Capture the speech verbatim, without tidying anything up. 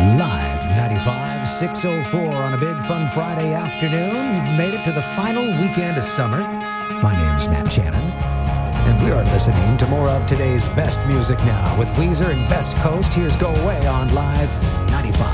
Live ninety-five, six oh four on a big fun Friday afternoon. We've made it to the final weekend of summer. My name's Matt Channon, and we are listening to more of today's best music now with Weezer and Best Coast. Here's Go Away on Live ninety-five.